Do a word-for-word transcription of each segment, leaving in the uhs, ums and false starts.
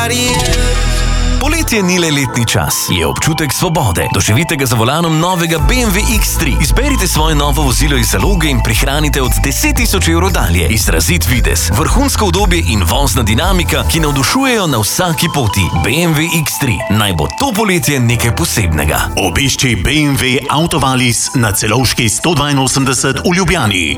Poletje ni le letni čas, je občutek svobode. Doživite ga za volanom novega B M W X tri. Izberite svoje novo vozilo iz zaloge in prihranite od deset tisoč evrov dalje. Izrazit videz, vrhunsko udobje in vozna dinamika, ki navdušujejo na vsaki poti. B M W X tri. Naj bo to poletje nekaj posebnega. Obišči B M W Autovalis na Celovški sto dvainosemdeset v Ljubljani.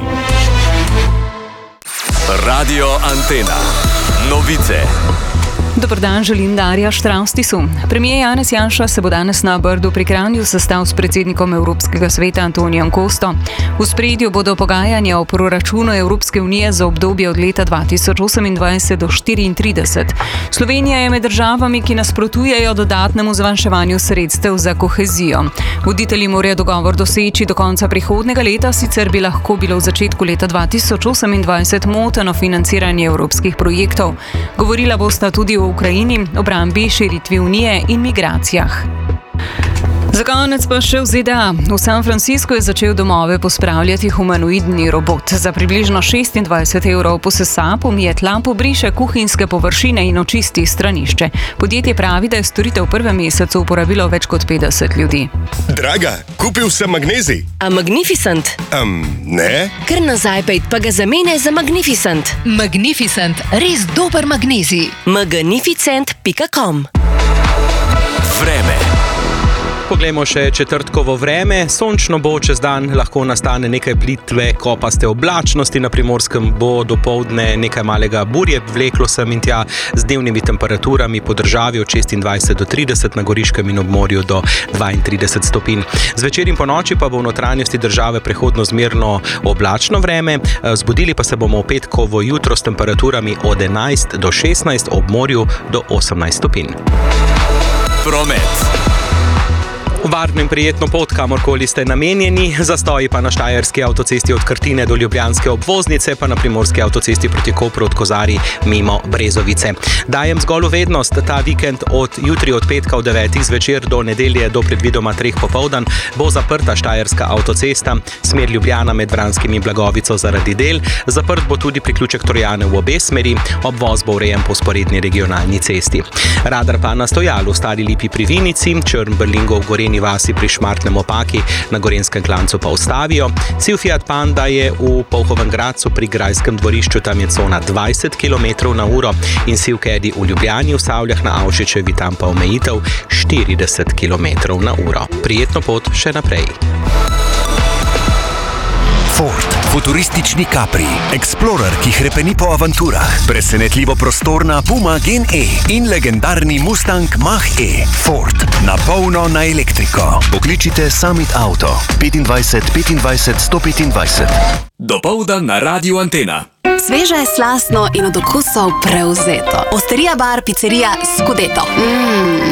Radio Antena. Novice. Dober dan, želim Darja Štravstisu. Premijer Janez Janša se bo danes na Brdu pri Kranju sestal s predsednikom Evropskega sveta Antonijem Kosto. V ospredju bodo pogajanja o proračunu Evropske unije za obdobje od leta dva tisoč osemindvajset do štiriintrideset. Slovenija je med državami, ki nasprotujejo dodatnemu zmanjševanju sredstev za kohezijo. Voditelji morajo dogovor doseči do konca prihodnjega leta, sicer bi lahko bilo v začetku leta dva tisoč osemindvajset moteno financiranje evropskih projektov. Govorila bosta tudi o Ukrajini, obrambi, širitvi unije in migracijah. Za konec pa še v Z D A. V San Franciscu je začel domove pospravljati humanoidni robot. Za približno šestindvajset evrov posesa, pomije tla, pobriše kuhinjske površine in očisti stranišče. Podjetje pravi, da je storitev v prvem mesecu uporabilo več kot petdeset ljudi. Draga, kupil sem magnezij. A Magnificent? Um, ne. Kar nazaj pejt pa ga zamene za Magnificent. Magnificent, res dober magnezij. magnificent pika com. Vreme. Poglejmo še četrtkovo vreme. Sončno bo čez dan, lahko nastane nekaj plitve, kopaste oblačnosti, na Primorskem bo dopoldne nekaj malega burje, vleklo sem in tja z dnevnimi temperaturami po državi od šestindvajset do trideset, na Goriškem in ob morju do dvaintrideset stopinj. Zvečer in ponoči pa bo v notranjosti države prehodno zmerno oblačno vreme, zbudili pa se bomo v petkovo jutro s temperaturami od enajst do šestnajst, ob morju do osemnajst stopinj. Promet. Varno in prijetno pot, kamorkoli ste namenjeni, zastoji pa na štajerski avtocesti od Krtine do ljubljanske obvoznice, pa na primorski avtocesti proti Kopru od Kozarij mimo Brezovice. Dajem zgolj vednost, ta vikend od jutri od petka od devetih zvečer do nedelje do predvidoma treh popoldan bo zaprta štajerska avtocesta, smer Ljubljana med Vranskim in Blagovico zaradi del, zaprt bo tudi priključek Trojane v obe smeri, obvoz bo urejen po sporedni regionalni cesti. Radar pa na Stojalu, v Stari Lipi pri Vinici, Črn Brlingo v Gorenji vasi pri Šmartnem Opaki, na Gorenjskem klancu pa ustavijo. Siv Fiat Panda je v Polhovem Gradcu pri Grajskem dvorišču, tam je cona dvajset kilometrov na uro, in Siv Caddy v Ljubljani, v Savljah na Avšičevi, tam pa omejitev štirideset kilometrov na uro. Prijetno pot še naprej. Ford, futuristični Capri, Explorer, ki hrepeni po avanturah, presenetljivo prostorna Puma Gen E in legendarni Mustang Mach-E. Ford, na polno na elektriko. Pokličite Summit Auto petindvajset petindvajset sto petindvajset. Dopoldan na Radio Antena. Sveže, slastno in od okusov prevzeto. Osterija bar, picerija Scudetto. Mmm.